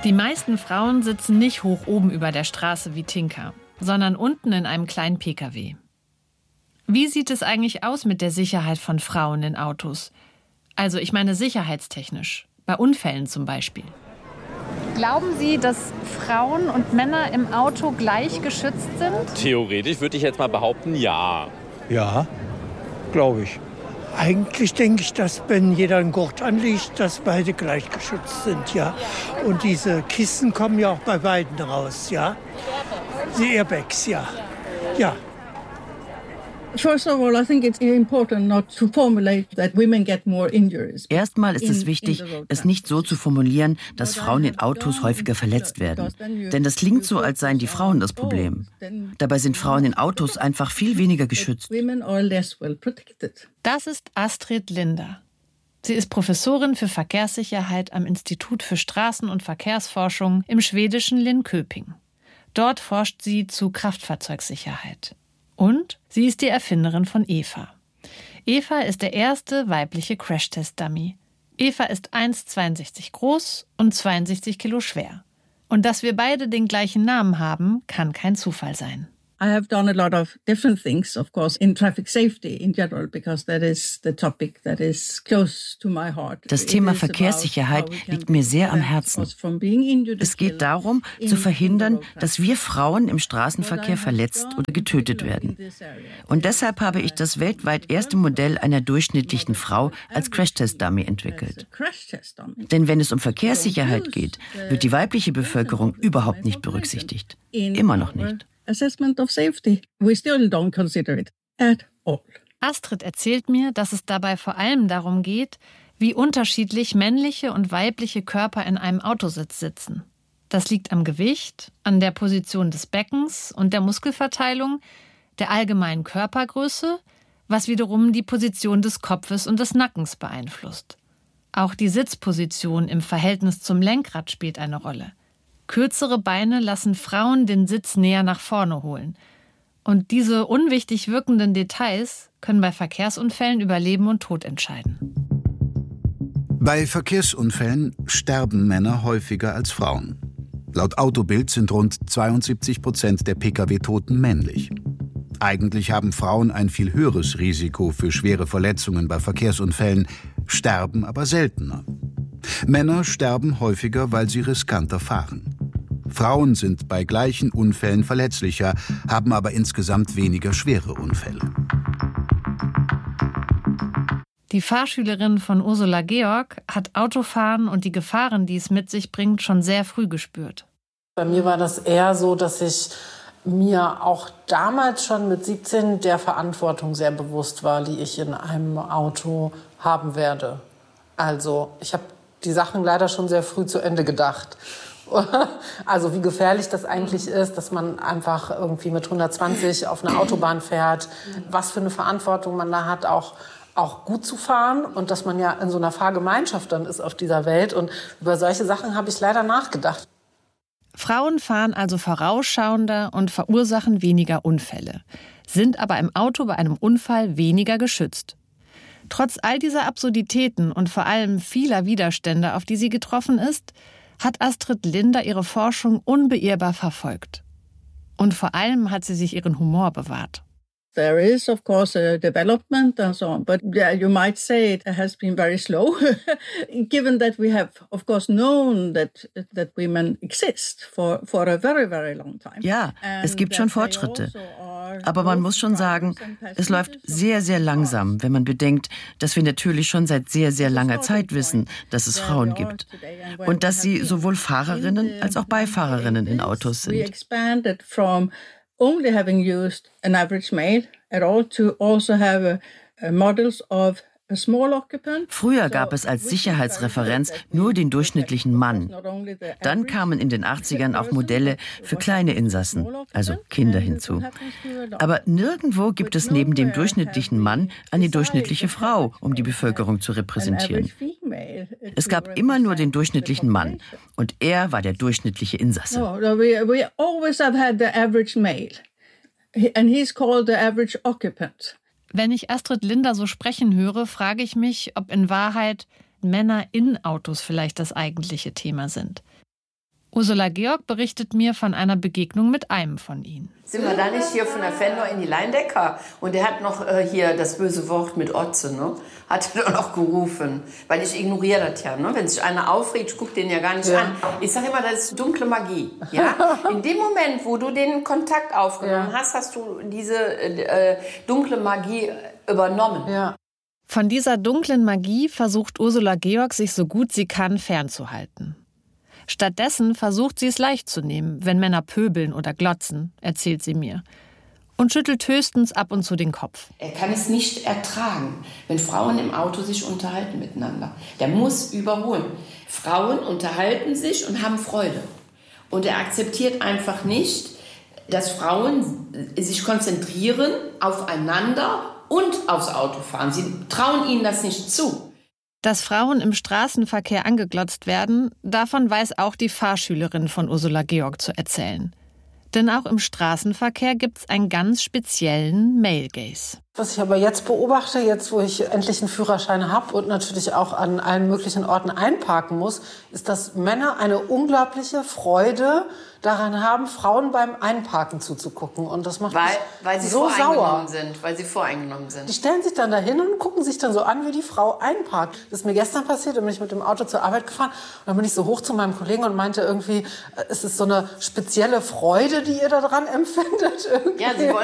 Die meisten Frauen sitzen nicht hoch oben über der Straße wie Tinka, sondern unten in einem kleinen Pkw. Wie sieht es eigentlich aus mit der Sicherheit von Frauen in Autos? Also ich meine sicherheitstechnisch, bei Unfällen zum Beispiel. Glauben Sie, dass Frauen und Männer im Auto gleich geschützt sind? Theoretisch würde ich jetzt mal behaupten, ja. Ja, glaube ich. Eigentlich denke ich, dass wenn jeder einen Gurt anlegt, dass beide gleich geschützt sind, ja. Und diese Kisten kommen ja auch bei beiden raus, ja. Die Airbags, ja. Ja. First of all, I think it's important not to formulate that women get more injuries. Erstmal ist es wichtig, es nicht so zu formulieren, dass Frauen in Autos häufiger verletzt werden. Denn das klingt so, als seien die Frauen das Problem. Dabei sind Frauen in Autos einfach viel weniger geschützt. Das ist Astrid Linder. Sie ist Professorin für Verkehrssicherheit am Institut für Straßen- und Verkehrsforschung im schwedischen Linköping. Dort forscht sie zu Kraftfahrzeugsicherheit. Und sie ist die Erfinderin von Eva. Eva ist der erste weibliche Crashtest-Dummy. Eva ist 1,62 groß und 62 Kilo schwer. Und dass wir beide den gleichen Namen haben, kann kein Zufall sein. I have done a lot of different things, of course, in traffic safety in general, because that is the topic that is close to my heart. Das Thema Verkehrssicherheit liegt mir sehr am Herzen. Es geht darum, zu verhindern, dass wir Frauen im Straßenverkehr verletzt oder getötet werden. Und deshalb habe ich das weltweit erste Modell einer durchschnittlichen Frau als Crashtest-Dummy entwickelt. Denn wenn es um Verkehrssicherheit geht, wird die weibliche Bevölkerung überhaupt nicht berücksichtigt. Immer noch nicht. Assessment of safety. We still don't consider it at all. Astrid erzählt mir, dass es dabei vor allem darum geht, wie unterschiedlich männliche und weibliche Körper in einem Autositz sitzen. Das liegt am Gewicht, an der Position des Beckens und der Muskelverteilung, der allgemeinen Körpergröße, was wiederum die Position des Kopfes und des Nackens beeinflusst. Auch die Sitzposition im Verhältnis zum Lenkrad spielt eine Rolle. Kürzere Beine lassen Frauen den Sitz näher nach vorne holen. Und diese unwichtig wirkenden Details können bei Verkehrsunfällen über Leben und Tod entscheiden. Bei Verkehrsunfällen sterben Männer häufiger als Frauen. Laut Autobild sind rund 72% der Pkw-Toten männlich. Eigentlich haben Frauen ein viel höheres Risiko für schwere Verletzungen bei Verkehrsunfällen, sterben aber seltener. Männer sterben häufiger, weil sie riskanter fahren. Frauen sind bei gleichen Unfällen verletzlicher, haben aber insgesamt weniger schwere Unfälle. Die Fahrschülerin von Ursula Georg hat Autofahren und die Gefahren, die es mit sich bringt, schon sehr früh gespürt. Bei mir war das eher so, dass ich mir auch damals schon mit 17 der Verantwortung sehr bewusst war, die ich in einem Auto haben werde. Also ich habe die Sachen leider schon sehr früh zu Ende gedacht. Also wie gefährlich das eigentlich ist, dass man einfach irgendwie mit 120 auf eine Autobahn fährt, was für eine Verantwortung man da hat, auch gut zu fahren und dass man ja in so einer Fahrgemeinschaft dann ist auf dieser Welt. Und über solche Sachen habe ich leider nachgedacht. Frauen fahren also vorausschauender und verursachen weniger Unfälle, sind aber im Auto bei einem Unfall weniger geschützt. Trotz all dieser Absurditäten und vor allem vieler Widerstände, auf die sie getroffen ist, hat Astrid Linder ihre Forschung unbeirrbar verfolgt. Und vor allem hat sie sich ihren Humor bewahrt. There is, of course, a development and so on, but yeah, you might say it has been very slow, given that we have, of course, known that women exist for a very, very long time. Ja, es gibt schon Fortschritte. Aber man muss schon sagen, es läuft sehr, sehr langsam, wenn man bedenkt, dass wir natürlich schon seit sehr, sehr langer Zeit wissen, dass es Frauen gibt. Und dass sie sowohl Fahrerinnen als auch Beifahrerinnen in Autos sind. Only having used an average male at all to also have models of a small occupant. Früher gab es als Sicherheitsreferenz nur den durchschnittlichen Mann. Dann kamen in den 80ern auch Modelle für kleine Insassen, also Kinder hinzu. Aber nirgendwo gibt es neben dem durchschnittlichen Mann eine durchschnittliche Frau, um die Bevölkerung zu repräsentieren. Es gab immer nur den durchschnittlichen Mann und er war der durchschnittliche Insasse. We always have had the average male and he's called the average occupant. Wenn ich Astrid Linder so sprechen höre, frage ich mich, ob in Wahrheit Männer in Autos vielleicht das eigentliche Thema sind. Ursula Georg berichtet mir von einer Begegnung mit einem von ihnen. Sind wir da nicht hier von der Fendor in die Leindecker? Und der hat noch hier das böse Wort mit Otze, ne? Hat er doch noch gerufen. Weil ich ignoriere das ja, ne? Wenn sich einer aufregt, ich gucke den ja gar nicht an. Ich sage immer, das ist dunkle Magie. Ja? In dem Moment, wo du den Kontakt aufgenommen hast, hast du diese dunkle Magie übernommen. Ja. Von dieser dunklen Magie versucht Ursula Georg, sich so gut sie kann, fernzuhalten. Stattdessen versucht sie es leicht zu nehmen, wenn Männer pöbeln oder glotzen, erzählt sie mir. Und schüttelt höchstens ab und zu den Kopf. Er kann es nicht ertragen, wenn Frauen im Auto sich unterhalten miteinander. Der muss überholen. Frauen unterhalten sich und haben Freude. Und er akzeptiert einfach nicht, dass Frauen sich konzentrieren aufeinander und aufs Autofahren. Sie trauen ihnen das nicht zu. Dass Frauen im Straßenverkehr angeglotzt werden, davon weiß auch die Fahrschülerin von Ursula Georg zu erzählen. Denn auch im Straßenverkehr gibt's einen ganz speziellen Male Gaze. Was ich aber jetzt beobachte, jetzt wo ich endlich einen Führerschein habe und natürlich auch an allen möglichen Orten einparken muss, ist, dass Männer eine unglaubliche Freude daran haben, Frauen beim Einparken zuzugucken. Und das macht weil sie so sauer. Weil sie voreingenommen sind. Die stellen sich dann dahin und gucken sich dann so an, wie die Frau einparkt. Das ist mir gestern passiert, da bin ich mit dem Auto zur Arbeit gefahren. Und dann bin ich so hoch zu meinem Kollegen und meinte irgendwie, es ist so eine spezielle Freude, die ihr daran empfindet. Irgendwie. Ja, sie wollen